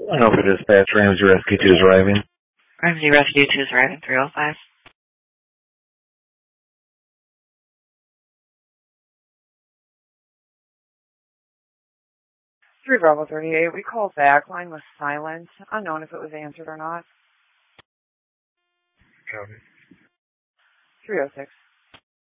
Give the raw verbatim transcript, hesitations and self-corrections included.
Alpha Dispatch, Ramsey Rescue two is arriving. Ramsey Rescue two is arriving, three oh five. three Bravo thirty-eight, we called back. Line was silent. Unknown if it was answered or not. Copy. three oh six.